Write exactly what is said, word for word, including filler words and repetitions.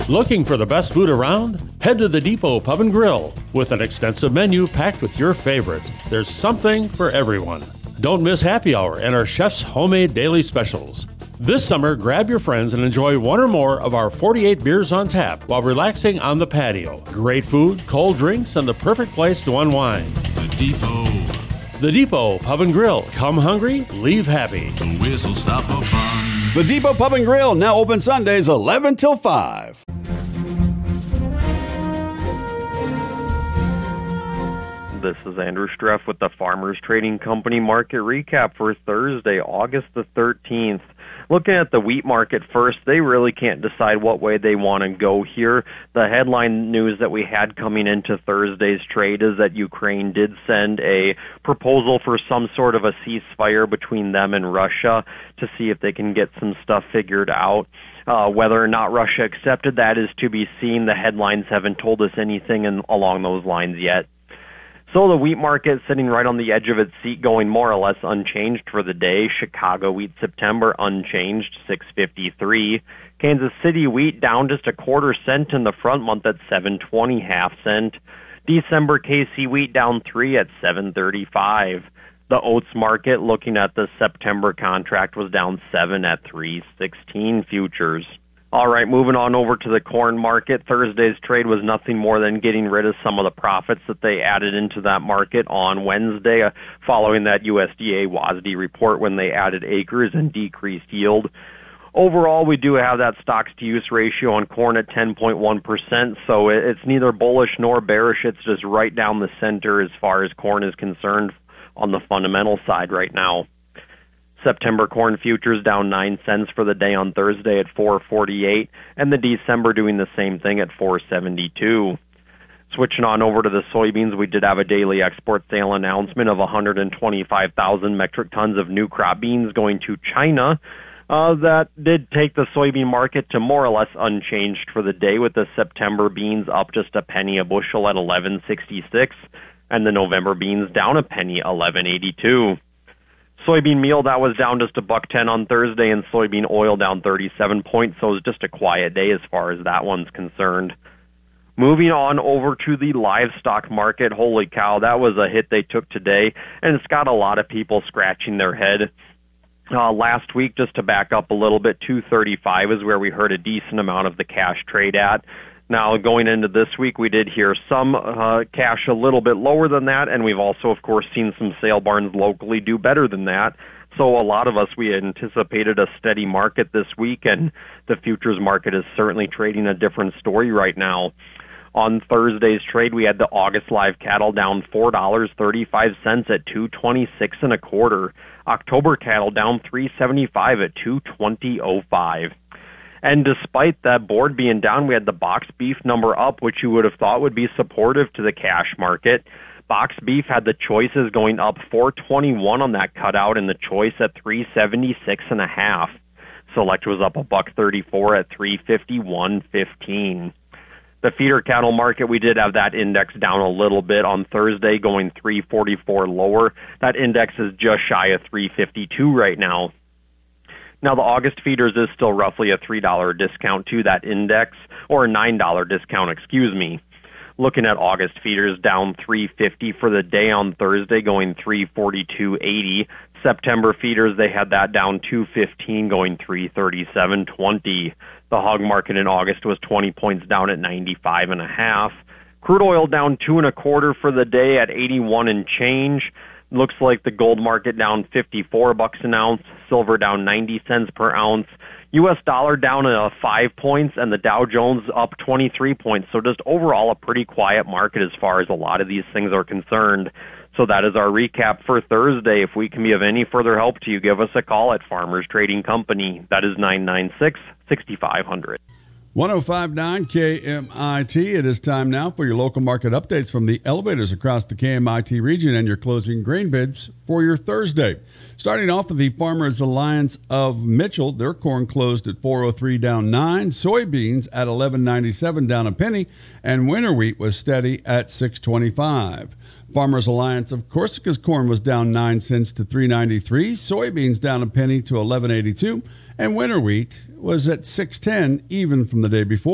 Looking for the best food around? Head to the Depot Pub and Grill. With an extensive menu packed with your favorites, there's something for everyone. Don't miss happy hour and our chef's homemade daily specials. This summer, grab your friends and enjoy one or more of our forty-eight beers on tap while relaxing on the patio. Great food, cold drinks, and the perfect place to unwind. The Depot. The Depot Pub and Grill. Come hungry, leave happy. The whistle stop for fun. The Depot Pub and Grill, now open Sundays eleven till five. This is Andrew Streff with the Farmers Trading Company market recap for Thursday, August the thirteenth. Looking at the wheat market first, they really can't decide what way they want to go here. The headline news that we had coming into Thursday's trade is that Ukraine did send a proposal for some sort of a ceasefire between them and Russia to see if they can get some stuff figured out. Uh, whether or not Russia accepted that is to be seen. The headlines haven't told us anything in, along those lines yet. So the wheat market sitting right on the edge of its seat, going more or less unchanged for the day. Chicago wheat September unchanged, six fifty-three. Kansas City wheat down just a quarter cent in the front month at seven twenty, half cent. December K C wheat down three at seven thirty-five. The oats market, looking at the September contract, was down seven at three sixteen futures. All right, moving on over to the corn market. Thursday's trade was nothing more than getting rid of some of the profits that they added into that market on Wednesday, uh, following that U S D A W A S D report when they added acres and decreased yield. Overall, we do have that stocks-to-use ratio on corn at ten point one percent, so it's neither bullish nor bearish. It's just right down the center as far as corn is concerned on the fundamental side right now. September corn futures down nine cents for the day on Thursday at four forty-eight, and the December doing the same thing at four seventy-two. Switching on over to the soybeans, we did have a daily export sale announcement of one hundred twenty-five thousand metric tons of new crop beans going to China. Uh, that did take the soybean market to more or less unchanged for the day, with the September beans up just a penny a bushel at eleven sixty-six, and the November beans down a penny, eleven eighty-two. Soybean meal, that was down just a buck ten on Thursday, and soybean oil down thirty-seven points, so it was just a quiet day as far as that one's concerned. Moving on over to the livestock market, holy cow, that was a hit they took today, and it's got a lot of people scratching their head. Uh, last week, just to back up a little bit, two thirty-five is where we heard a decent amount of the cash trade at. Now, going into this week, we did hear some uh, cash a little bit lower than that, and we've also, of course, seen some sale barns locally do better than that. So a lot of us, we anticipated a steady market this week, and the futures market is certainly trading a different story right now. On Thursday's trade, we had the August live cattle down four dollars and thirty-five cents at two twenty-six and a quarter. October cattle down three seventy-five at two twenty oh five. And despite that board being down, we had the box beef number up, which you would have thought would be supportive to the cash market. Box beef had the choices going up four twenty-one on that cutout, and the choice at three seventy-six and a half. Select was up a buck thirty-four at three fifty-one fifteen. The feeder cattle market, we did have that index down a little bit on Thursday, going three forty-four lower. That index is just shy of three fifty-two right now. Now, the August feeders is still roughly a three dollars discount to that index, or a nine dollars discount, excuse me. Looking at August feeders, down three fifty for the day on Thursday, going three forty-two eighty. September feeders, they had that down two fifteen, going three thirty-seven twenty. The hog market in August was twenty points down at ninety-five and a half. Crude oil down two and a quarter for the day at eighty-one and change. Looks like the gold market down fifty-four bucks an ounce, silver down ninety cents per ounce, U S dollar down uh, five points, and the Dow Jones up twenty-three points. So just overall a pretty quiet market as far as a lot of these things are concerned. So that is our recap for Thursday. If we can be of any further help to you, give us a call at Farmers Trading Company. That is nine nine six, six five zero zero. one oh five point nine K M I T. It is time now for your local market updates from the elevators across the K M I T region and your closing grain bids for your Thursday. Starting off with the Farmers Alliance of Mitchell, their corn closed at four oh three down nine, soybeans at eleven ninety-seven down a penny, and winter wheat was steady at six twenty-five. Farmers Alliance of Corsica's corn was down nine cents to three ninety-three, soybeans down a penny to eleven eighty-two, and winter wheat was at six ten, even from the day before.